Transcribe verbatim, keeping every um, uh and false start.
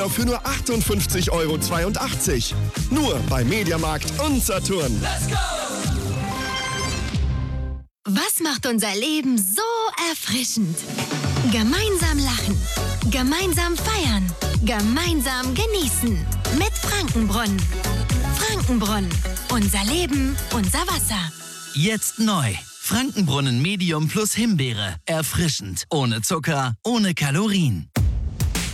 für nur achtundfünfzig Euro zweiundachtzig. Nur bei Mediamarkt und Saturn. Let's go! Was macht unser Leben so erfrischend? Gemeinsam lachen, gemeinsam feiern, gemeinsam genießen. Mit Frankenbrunnen. Frankenbrunnen. Unser Leben, unser Wasser. Jetzt neu. Frankenbrunnen Medium plus Himbeere. Erfrischend. Ohne Zucker, ohne Kalorien.